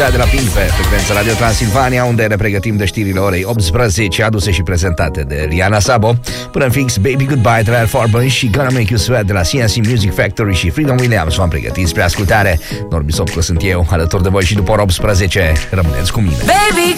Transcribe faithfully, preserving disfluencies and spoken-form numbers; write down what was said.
de la Pink pe frecvența Radio Transilvania, unde ne pregătim de știrile orei optsprezece, aduse și prezentate de Rihanna Sabo. Până în fix, Baby Goodbye de la Farben și Gonna Make You Sweat de la C N C Music Factory și Freedom Williams v-am pregătit spre ascultare. Norbi Sopco sunt eu, alături de voi și după ora optsprezece. Rămâneți cu mine. Baby